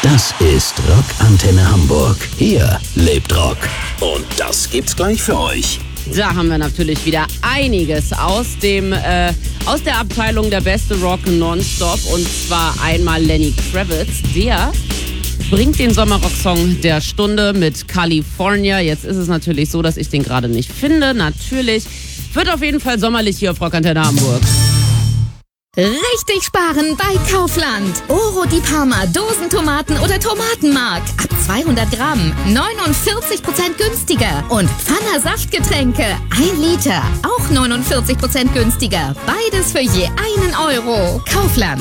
Das ist Rockantenne Hamburg. Hier lebt Rock. Und das gibt's gleich für euch. Da haben wir natürlich wieder einiges aus der Abteilung der beste Rock nonstop. Und zwar einmal Lenny Kravitz. Der bringt den Sommerrock-Song der Stunde mit California. Jetzt ist es natürlich so, dass ich den gerade nicht finde. Natürlich wird auf jeden Fall sommerlich hier auf Rockantenne Hamburg. Richtig sparen bei Kaufland. Oro di Parma, Dosentomaten oder Tomatenmark. Ab 200 Gramm 49% günstiger. Und Pfanner Saftgetränke 1 Liter. Auch 49% günstiger. Beides für je 1 Euro. Kaufland.